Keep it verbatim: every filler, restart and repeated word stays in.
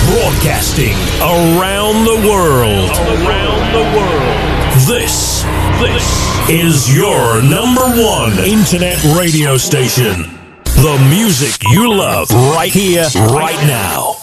Broadcasting around the world. Around the world. This, this is your number one internet radio station. The music you love right here, right now.